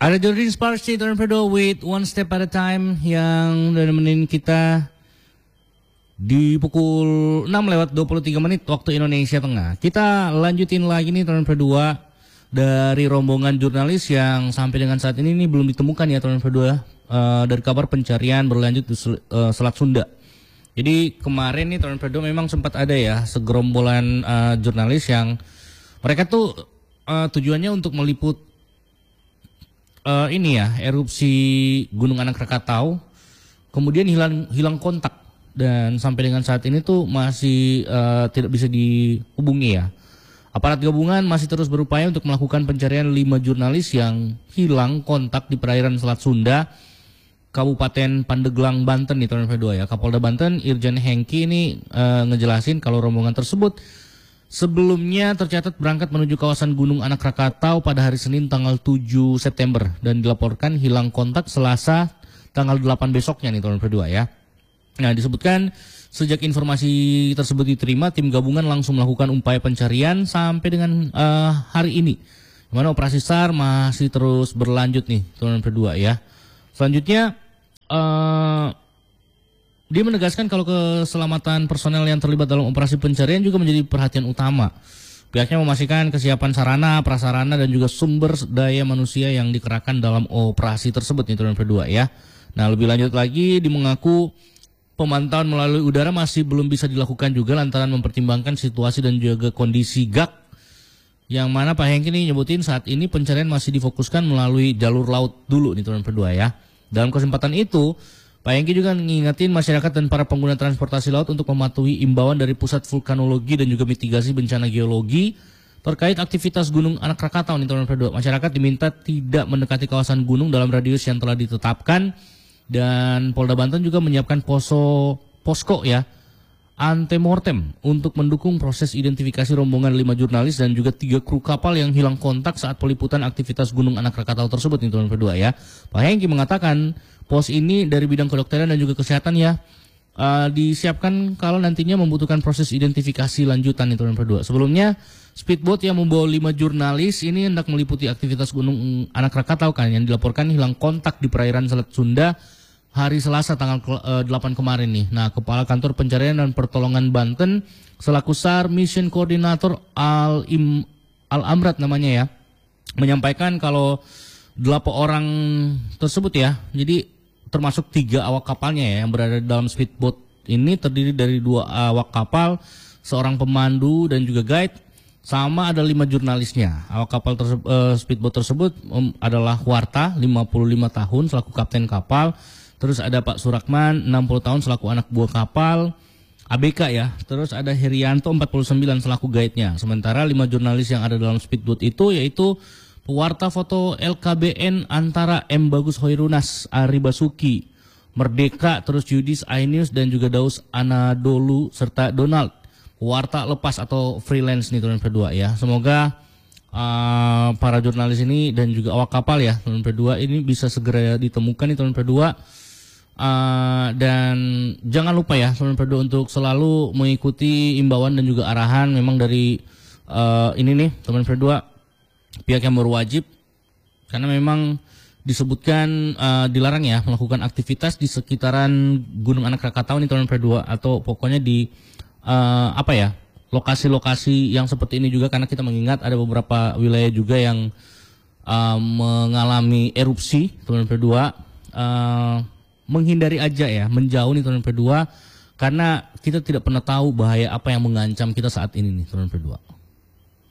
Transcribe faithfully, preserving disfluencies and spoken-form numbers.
Ada Jordan Sparks di Tornado with One Step at a Time yang udah nemenin kita di pukul enam lewat dua puluh tiga menit waktu Indonesia Tengah. Kita lanjutin lagi nih Tornado dua dari rombongan jurnalis yang sampai dengan saat ini nih belum ditemukan ya Tornado dua uh, dari kabar pencarian berlanjut di sel, uh, Selat Sunda. Jadi kemarin nih Tornado memang sempat ada ya segerombolan uh, jurnalis yang mereka tuh uh, tujuannya untuk meliput Uh, ini ya erupsi Gunung Anak Rakatau, kemudian hilang hilang kontak dan sampai dengan saat ini tuh masih uh, tidak bisa dihubungi ya. Aparat gabungan masih terus berupaya untuk melakukan pencarian lima jurnalis yang hilang kontak di perairan Selat Sunda, Kabupaten Pandeglang, Banten nih tahun dua ribu dua ya. Kapolda Banten Irjen Hengki ini uh, ngejelasin kalau rombongan tersebut sebelumnya tercatat berangkat menuju kawasan Gunung Anak Rakatau pada hari Senin tanggal tujuh September dan dilaporkan hilang kontak Selasa tanggal delapan besoknya nih tahun dua ribu dua ya. Nah, disebutkan sejak informasi tersebut diterima, tim gabungan langsung melakukan upaya pencarian sampai dengan uh, hari ini. Di mana operasi SAR masih terus berlanjut nih tahun dua ribu dua ya. Selanjutnya uh, dia menegaskan kalau keselamatan personel yang terlibat dalam operasi pencarian juga menjadi perhatian utama. Pihaknya memastikan kesiapan sarana, prasarana dan juga sumber daya manusia yang dikerahkan dalam operasi tersebut nih tahun dua ribu dua ya. Nah, lebih lanjut lagi dia mengaku pemantauan melalui udara masih belum bisa dilakukan juga lantaran mempertimbangkan situasi dan juga kondisi G A K. Yang mana Pak Hengki ini nyebutin saat ini pencarian masih difokuskan melalui jalur laut dulu nih tahun dua ribu dua ya. Dalam kesempatan itu Pak Hengki juga mengingatkan masyarakat dan para pengguna transportasi laut untuk mematuhi imbauan dari Pusat Vulkanologi dan juga Mitigasi Bencana Geologi terkait aktivitas Gunung Anak Rakatau nih tahun dua ribu dua. Masyarakat diminta tidak mendekati kawasan gunung dalam radius yang telah ditetapkan dan Polda Banten juga menyiapkan poso posko ya antemortem untuk mendukung proses identifikasi rombongan lima jurnalis dan juga tiga kru kapal yang hilang kontak saat peliputan aktivitas Gunung Anak Rakatau tersebut nih tahun dua ribu dua ya. Pak Hengki mengatakan pos ini dari bidang kedokteran dan juga kesehatan ya uh, disiapkan kalau nantinya membutuhkan proses identifikasi lanjutan itu tahun dua ribu dua. Sebelumnya speedboat yang membawa lima jurnalis ini hendak meliputi aktivitas Gunung Anak Rakatau kan yang dilaporkan hilang kontak di perairan Selat Sunda hari Selasa tanggal uh, delapan kemarin nih. Nah, Kepala Kantor Pencarian dan Pertolongan Banten selaku SAR Mission Coordinator Al Im Al Amrat namanya ya menyampaikan kalau delapan orang tersebut ya. Jadi termasuk tiga awak kapalnya ya yang berada dalam speedboat ini terdiri dari dua awak kapal, seorang pemandu dan juga guide, sama ada lima jurnalisnya. Awak kapal tersebut, uh, speedboat tersebut um, adalah Warta, lima puluh lima tahun selaku kapten kapal. Terus ada Pak Surakman, enam puluh tahun selaku anak buah kapal, A B K ya. Terus ada Herianto, empat puluh sembilan selaku guide-nya. Sementara lima jurnalis yang ada dalam speedboat itu yaitu pewarta foto L K B N antara M. Bagus Hoirunas, Ari Basuki, Merdeka, terus Yudis Ainius dan juga Daus Anadolu serta Donald. Pewarta lepas atau freelance nih tahun dua ribu dua ya. Semoga uh, para jurnalis ini dan juga awak kapal ya tahun dua ribu dua ini bisa segera ditemukan nih tahun dua ribu dua. Uh, dan jangan lupa ya tahun dua ribu dua untuk selalu mengikuti imbauan dan juga arahan memang dari uh, ini nih tahun dua ribu dua. Pihak yang berwajib karena memang disebutkan uh, dilarang ya melakukan aktivitas di sekitaran Gunung Anak Rakatau ini tahun dua ribu dua atau pokoknya di uh, apa ya lokasi-lokasi yang seperti ini juga karena kita mengingat ada beberapa wilayah juga yang uh, mengalami erupsi tahun dua ribu dua uh, menghindari aja ya menjauh nih tahun dua ribu dua karena kita tidak pernah tahu bahaya apa yang mengancam kita saat ini nih tahun dua ribu dua.